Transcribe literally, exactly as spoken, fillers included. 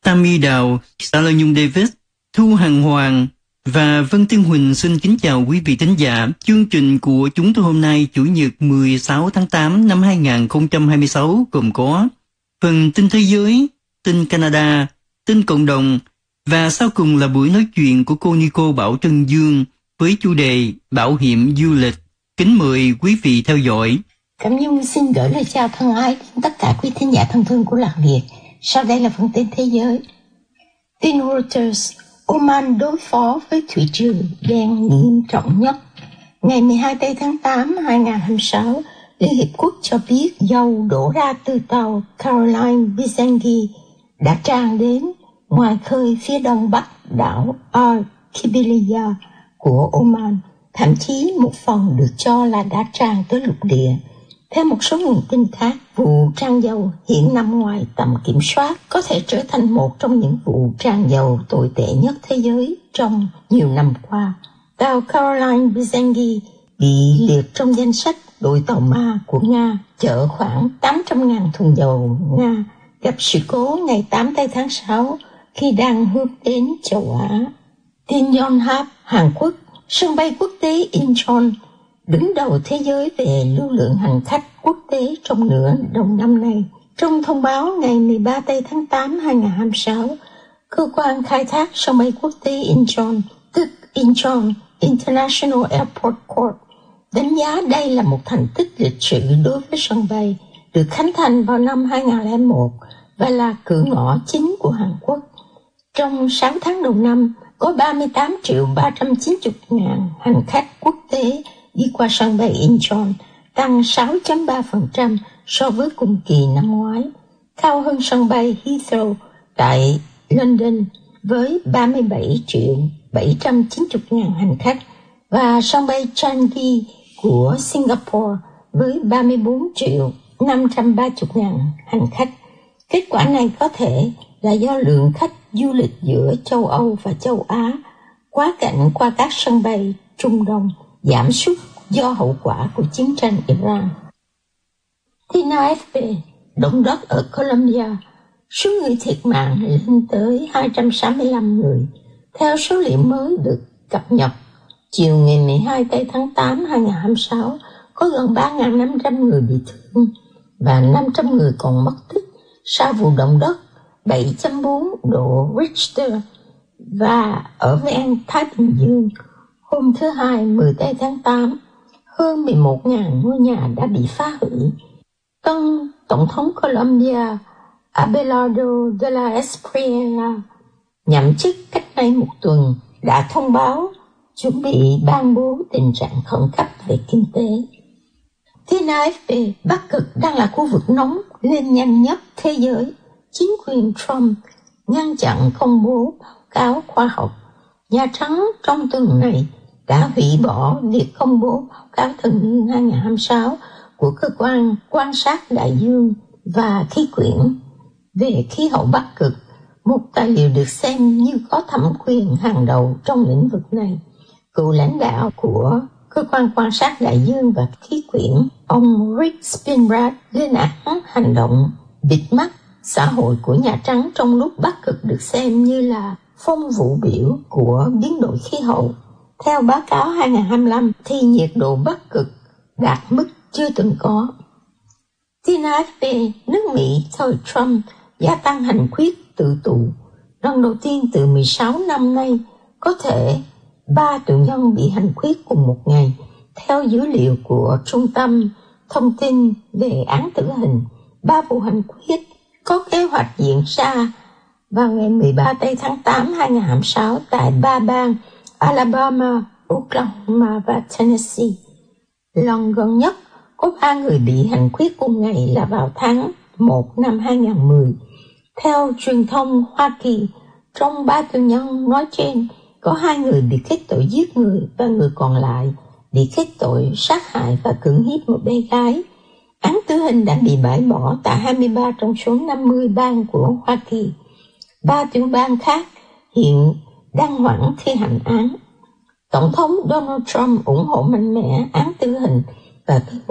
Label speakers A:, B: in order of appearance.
A: Tammy Đào, Xã Lợi Nhung David, Thu Hằng Hoàng và Vân Tiên Huỳnh xin kính chào quý vị thính giả. Chương trình của chúng tôi hôm nay Chủ nhật mười sáu tháng tám năm hai nghìn không trăm hai mươi sáu gồm có phần tin thế giới, tin Canada, tin cộng đồng và sau cùng là buổi nói chuyện của cô Nico Bảo Trân Dương với chủ đề bảo hiểm du lịch. Kính mời quý vị theo dõi.
B: Cẩm Nhung xin gửi lời chào thân ái đến tất cả quý thính giả thân thương của Lạc Việt. Sau đây là phần tin thế giới. Tin Reuters, Oman đối phó với thủy triều đen nghiêm trọng nhất. Ngày mười hai tháng tám năm hai nghìn không trăm hai mươi sáu, Liên Hiệp Quốc cho biết dầu đổ ra từ tàu Caroline Bizangi đã tràn đến ngoài khơi phía đông bắc đảo Al-Kibiliya của Oman. Thậm chí một phần được cho là đã tràn tới lục địa. Theo một số nguồn tin khác, vụ tràn dầu hiện nằm ngoài tầm kiểm soát, có thể trở thành một trong những vụ tràn dầu tồi tệ nhất thế giới trong nhiều năm qua. Tàu Caroline Bizangi bị liệt trong danh sách đội tàu ma của Nga, chở khoảng tám trăm nghìn thùng dầu Nga, gặp sự cố ngày tám tháng sáu khi đang hướng đến châu Á. Tin Yonhap, Hàn Quốc, sân bay quốc tế Incheon đứng đầu thế giới về lưu lượng hành khách quốc tế trong nửa đầu năm nay. Trong thông báo ngày mười ba tháng tám năm hai nghìn không trăm hai mươi sáu, cơ quan khai thác sân bay quốc tế Incheon, tức Incheon International Airport Corp, đánh giá đây là một thành tích lịch sử đối với sân bay, được khánh thành vào năm hai nghìn không trăm lẻ một và là cửa ngõ chính của Hàn Quốc. Trong sáu tháng đầu năm, có ba mươi tám triệu ba trăm chín mươi ngàn hành khách quốc tế đi qua sân bay Incheon, tăng sáu phẩy ba phần trăm so với cùng kỳ năm ngoái, cao hơn sân bay Heathrow tại London với ba mươi bảy triệu bảy trăm chín mươi ngàn hành khách và sân bay Changi của Singapore với ba mươi bốn triệu năm trăm ba mươi ngàn hành khách. Kết quả này có thể là do lượng khách du lịch giữa châu Âu và châu Á quá cảnh qua các sân bay Trung Đông giảm sút do hậu quả của chiến tranh Iran. Tin a ép pê, động đất ở Colombia, số người thiệt mạng lên tới hai trăm sáu mươi lăm người, theo số liệu mới được cập nhật. Chiều ngày mười hai tháng tám năm hai nghìn không trăm hai mươi sáu, có gần ba nghìn năm trăm người bị thương và năm trăm người còn mất tích sau vụ động đất bảy phẩy bốn độ Richter và ở ven Thái Bình Dương. Hôm thứ Hai mười tháng tám, hơn mười một nghìn ngôi nhà đã bị phá hủy. Tân Tổng thống Colombia Abelardo de la Espriella nhậm chức cách đây một tuần đã thông báo chuẩn bị ban bố tình trạng khẩn cấp về kinh tế. Tin a ép pê, Bắc Cực đang là khu vực nóng lên nhanh nhất thế giới. Chính quyền Trump ngăn chặn công bố báo cáo khoa học. Nhà Trắng trong tuần này đã hủy bỏ việc công bố báo cáo thường niên hai nghìn không trăm hai mươi sáu của cơ quan quan sát đại dương và khí quyển về khí hậu Bắc Cực, một tài liệu được xem như có thẩm quyền hàng đầu trong lĩnh vực này. Cựu lãnh đạo của cơ quan quan sát đại dương và khí quyển, ông Rick Spinrad, lên án hành động bịt mắt xã hội của Nhà Trắng trong lúc Bắc Cực được xem như là phong vụ biểu của biến đổi khí hậu. Theo báo cáo hai nghìn không trăm hai mươi lăm, thì nhiệt độ Bắc Cực đạt mức chưa từng có. Tin a ép pê, nước Mỹ thời Trump gia tăng hành quyết tự tù. Lần đầu tiên từ mười sáu năm nay, có thể ba tù nhân bị hành quyết cùng một ngày. Theo dữ liệu của Trung tâm Thông tin về án tử hình, ba vụ hành quyết có kế hoạch diễn ra vào ngày mười ba tháng tám năm hai nghìn không trăm hai mươi sáu tại ba bang Alabama, Oklahoma và Tennessee. Lần gần nhất có ba người bị hành quyết cùng ngày là vào tháng một năm hai nghìn không trăm mười. Theo truyền thông Hoa Kỳ, trong ba tù nhân nói trên, có hai người bị kết tội giết người và người còn lại bị kết tội sát hại và cưỡng hiếp một bé gái. Án tử hình đã bị bãi bỏ tại hai mươi ba trong số năm mươi bang của Hoa Kỳ. Ba tiểu bang khác hiện đang hoãn thi hành án. Tổng thống Donald Trump ủng hộ mạnh mẽ án tử hình và